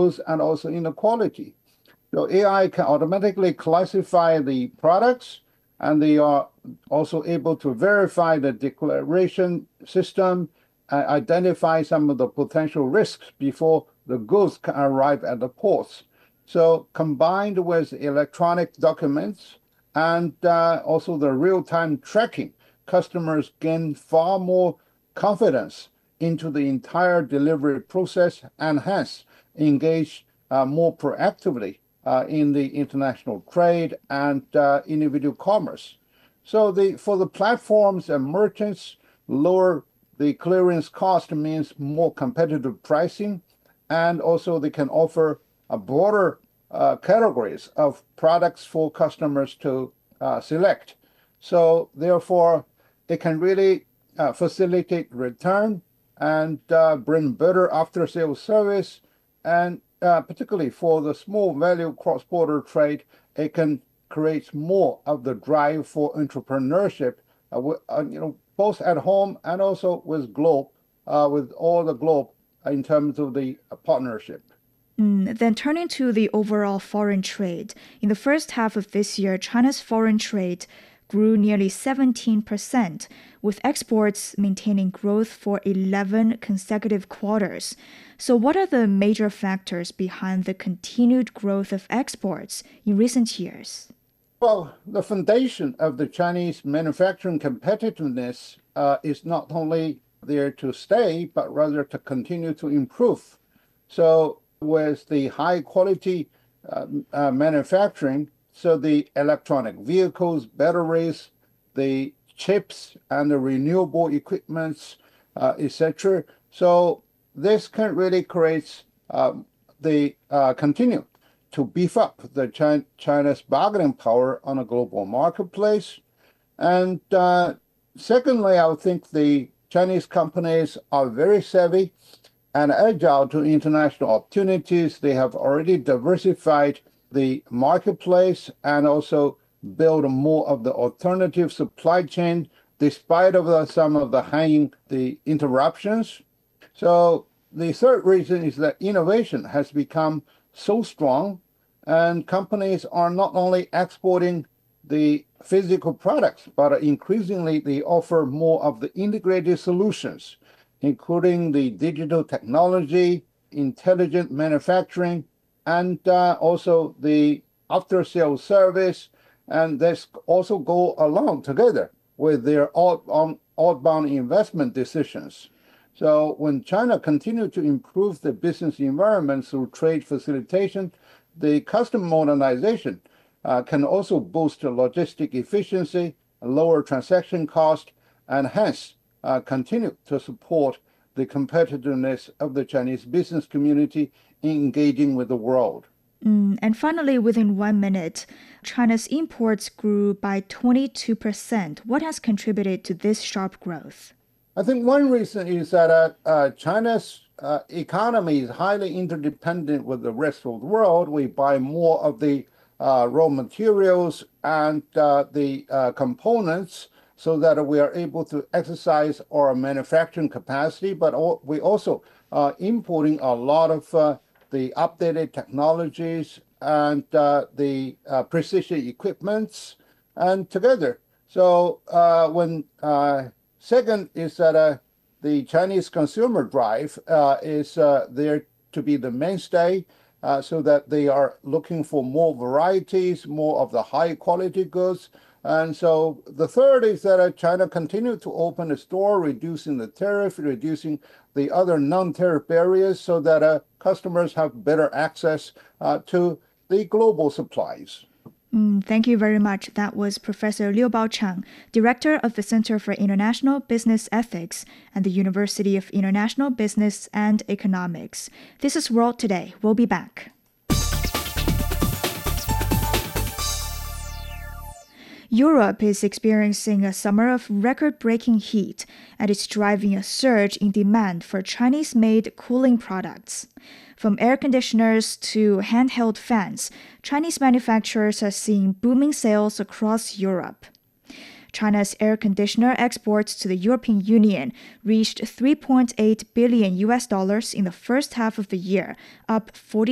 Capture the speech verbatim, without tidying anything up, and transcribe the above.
goods and also in the quality. So A I can automatically classify the products, and they are also able to verify the declaration system and identify some of the potential risks before the goods can arrive at the ports. So combined with electronic documents and uh, also the real-time tracking, customers gain far more confidence into the entire delivery process and hence engage uh, more proactively uh, in the international trade and uh, individual commerce. So the for the platforms and merchants, lower the clearance cost means more competitive pricing, and also they can offer a broader uh, categories of products for customers to uh, select. So therefore, it can really uh, facilitate return and uh, bring better after-sales service, and uh, particularly for the small value cross-border trade, it can create more of the drive for entrepreneurship, uh, w- uh, you know, both at home and also with globe, uh, with all the globe in terms of the uh, partnership. Mm, then turning to the overall foreign trade, in the first half of this year, China's foreign trade grew nearly seventeen percent, with exports maintaining growth for eleven consecutive quarters. So what are the major factors behind the continued growth of exports in recent years? Well, the foundation of the Chinese manufacturing competitiveness uh, is not only there to stay, but rather to continue to improve. So with the high quality uh, uh, manufacturing, so the electronic vehicles, batteries, the chips, and the renewable equipments, uh, et cetera. So this can really create um, the uh, continue to beef up the Chi- China's bargaining power on a global marketplace. And uh, secondly, I would think the Chinese companies are very savvy and agile to international opportunities. They have already diversified the marketplace and also build more of the alternative supply chain despite of the, some of the hanging the interruptions. So the third reason is that innovation has become so strong, and companies are not only exporting the physical products, but increasingly they offer more of the integrated solutions, including the digital technology, intelligent manufacturing, and uh, also the after-sales service. And this also go along together with their outbound, outbound investment decisions. So when China continued to improve the business environment through trade facilitation, the custom modernization uh, can also boost logistic efficiency, lower transaction cost, and hence uh, continue to support the competitiveness of the Chinese business community in engaging with the world. Mm, and finally, within one minute, China's imports grew by twenty-two percent. What has contributed to this sharp growth? I think one reason is that uh, uh, China's uh, economy is highly interdependent with the rest of the world. We buy more of the uh, raw materials and uh, the uh, components so that we are able to exercise our manufacturing capacity, but al- we also are importing a lot of uh, the updated technologies and uh, the uh, precision equipments and together. So uh, when uh, second is that uh, the Chinese consumer drive uh, is uh, there to be the mainstay, uh, so that they are looking for more varieties, more of the high quality goods. And so the third is that uh, China continued to open the store, reducing the tariff, reducing the other non-tariff barriers so that uh, customers have better access uh, to the global supplies. Mm, thank you very much. That was Professor Liu Baochang, Director of the Center for International Business Ethics at the University of International Business and Economics. This is World Today. We'll be back. Europe is experiencing a summer of record-breaking heat, and it's driving a surge in demand for Chinese-made cooling products. From air conditioners to handheld fans, Chinese manufacturers are seeing booming sales across Europe. China's air conditioner exports to the European Union reached three point eight billion U S dollars in the first half of the year, up forty